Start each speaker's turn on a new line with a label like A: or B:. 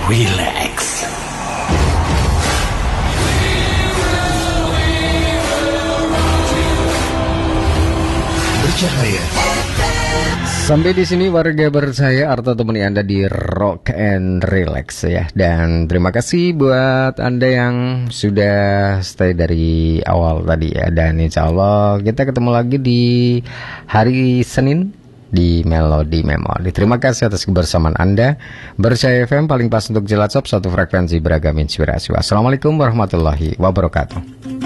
A: Relax. Bercahaya.
B: Sampai di sini warga bercahaya, Arto temani Anda di Rock and Relax ya. Dan terima kasih buat Anda yang sudah stay dari awal tadi ya. Dan insya Allah kita ketemu lagi di hari Senin di Melodi Memori. Terima kasih atas kebersamaan Anda. Bercahaya FM paling pas untuk Cilacap, satu frekuensi beragam inspirasi. Wassalamualaikum warahmatullahi wabarakatuh.